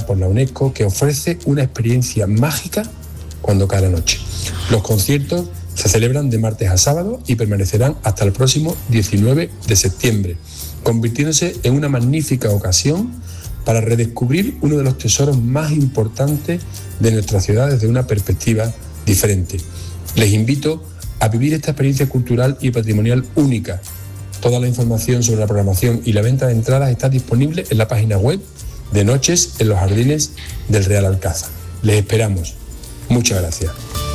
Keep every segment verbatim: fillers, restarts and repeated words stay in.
por la UNESCO, que ofrece una experiencia mágica cuando cae la noche. Los conciertos se celebran de martes a sábado y permanecerán hasta el próximo diecinueve de septiembre, convirtiéndose en una magnífica ocasión para redescubrir uno de los tesoros más importantes de nuestra ciudad desde una perspectiva diferente. Les invito a vivir esta experiencia cultural y patrimonial única. Toda la información sobre la programación y la venta de entradas está disponible en la página web de Noches en los Jardines del Real Alcázar. Les esperamos. Muchas gracias.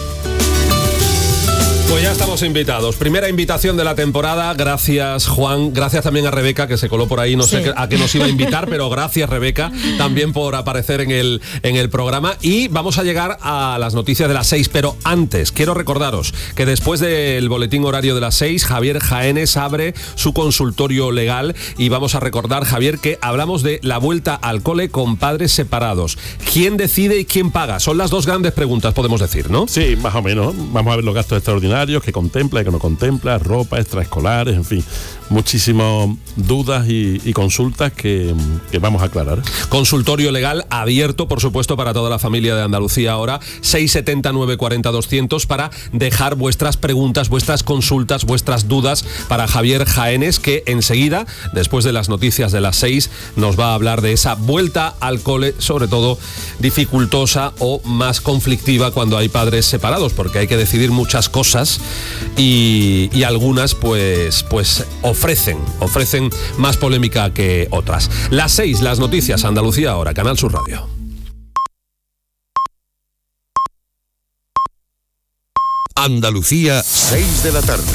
Pues ya estamos invitados. Primera invitación de la temporada. Gracias, Juan. Gracias también a Rebeca, que se coló por ahí. No sí. sé a qué nos iba a invitar, pero gracias, Rebeca, también por aparecer en el, en el programa. Y vamos a llegar a las noticias de las seis. Pero antes, quiero recordaros que después del boletín horario de las seis, Javier Jaénes abre su consultorio legal. Y vamos a recordar, Javier, que hablamos de la vuelta al cole con padres separados. ¿Quién decide y quién paga? Son las dos grandes preguntas, podemos decir, ¿no? Sí, más o menos. Vamos a ver los gastos extraordinarios que contempla y que no contempla, ropa, extraescolares, en fin, muchísimas dudas y, y consultas que, que vamos a aclarar. Consultorio legal abierto, por supuesto, para toda la familia de Andalucía ahora, seis setenta, nueve cuarenta, doscientos, para dejar vuestras preguntas, vuestras consultas, vuestras dudas para Javier Jaénes, que enseguida, después de las noticias de las seis, nos va a hablar de esa vuelta al cole, sobre todo dificultosa o más conflictiva cuando hay padres separados, porque hay que decidir muchas cosas y, y algunas pues, pues ofrecen, ofrecen más polémica que otras. Las seis, las noticias, Andalucía ahora, Canal Sur Radio. Andalucía, seis de la tarde.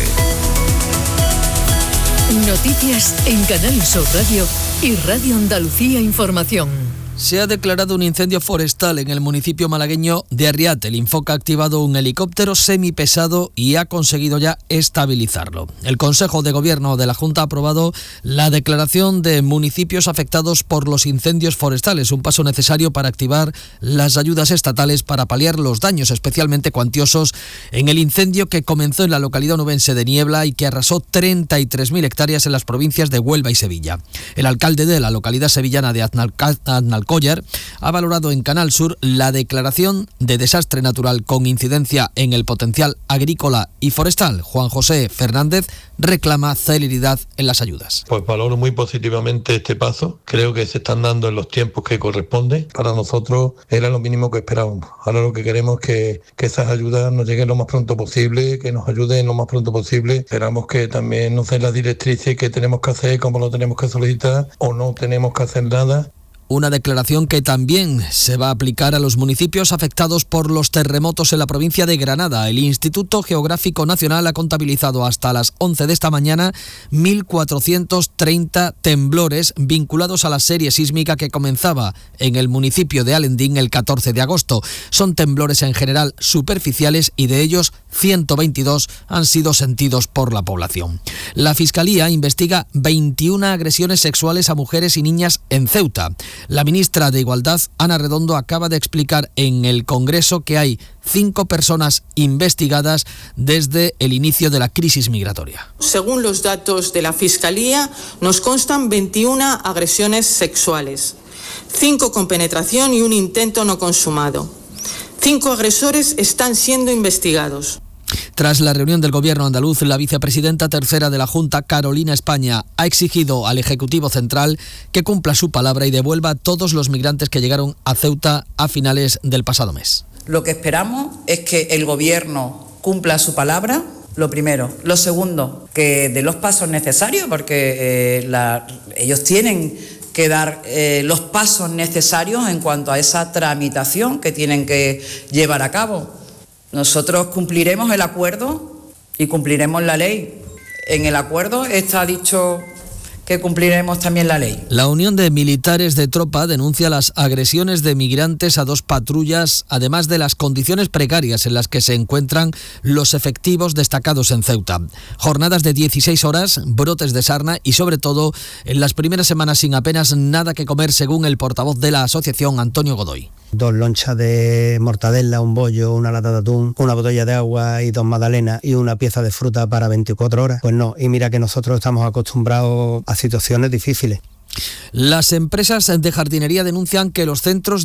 Noticias en Canal Sur Radio y Radio Andalucía Información. Se ha declarado un incendio forestal en el municipio malagueño de Arriate. El Infoca ha activado un helicóptero semipesado y ha conseguido ya estabilizarlo. El Consejo de Gobierno de la Junta ha aprobado la declaración de municipios afectados por los incendios forestales, un paso necesario para activar las ayudas estatales para paliar los daños especialmente cuantiosos en el incendio que comenzó en la localidad onubense de Niebla y que arrasó treinta y tres mil hectáreas en las provincias de Huelva y Sevilla. El alcalde de la localidad sevillana de Aznalcóllar ha valorado en Canal Sur la declaración de desastre natural con incidencia en el potencial agrícola y forestal. Juan José Fernández reclama celeridad en las ayudas. Pues valoro muy positivamente este paso. Creo que se están dando en los tiempos que corresponde. Para nosotros era lo mínimo que esperábamos. Ahora lo que queremos es que, que esas ayudas nos lleguen lo más pronto posible, que nos ayuden lo más pronto posible. Esperamos que también nos den las directrices que tenemos que hacer, cómo lo tenemos que solicitar o no tenemos que hacer nada. Una declaración que también se va a aplicar a los municipios afectados por los terremotos en la provincia de Granada. El Instituto Geográfico Nacional ha contabilizado hasta las once de esta mañana mil cuatrocientos treinta temblores vinculados a la serie sísmica que comenzaba en el municipio de Alendín el catorce de agosto. Son temblores en general superficiales y de ellos ciento veintidós han sido sentidos por la población. La Fiscalía investiga veintiuna agresiones sexuales a mujeres y niñas en Ceuta. La ministra de Igualdad, Ana Redondo, acaba de explicar en el Congreso que hay cinco personas investigadas desde el inicio de la crisis migratoria. Según los datos de la Fiscalía, nos constan veintiuna agresiones sexuales, cinco con penetración y un intento no consumado. Cinco agresores están siendo investigados. Tras la reunión del Gobierno andaluz, la vicepresidenta tercera de la Junta, Carolina España, ha exigido al Ejecutivo Central que cumpla su palabra y devuelva a todos los migrantes que llegaron a Ceuta a finales del pasado mes. Lo que esperamos es que el Gobierno cumpla su palabra, lo primero. Lo segundo, que dé los pasos necesarios, porque eh, la, ellos tienen que dar eh, los pasos necesarios en cuanto a esa tramitación que tienen que llevar a cabo. Nosotros cumpliremos el acuerdo y cumpliremos la ley. En el acuerdo está dicho que cumpliremos también la ley. La Unión de Militares de Tropa denuncia las agresiones de migrantes a dos patrullas, además de las condiciones precarias en las que se encuentran los efectivos destacados en Ceuta. Jornadas de dieciséis horas, brotes de sarna y sobre todo en las primeras semanas sin apenas nada que comer, según el portavoz de la asociación, Antonio Godoy. Dos lonchas de mortadela, un bollo, una lata de atún, una botella de agua y dos magdalenas y una pieza de fruta para veinticuatro horas. Pues no, y mira que nosotros estamos acostumbrados a situaciones difíciles. Las empresas de jardinería denuncian que los centros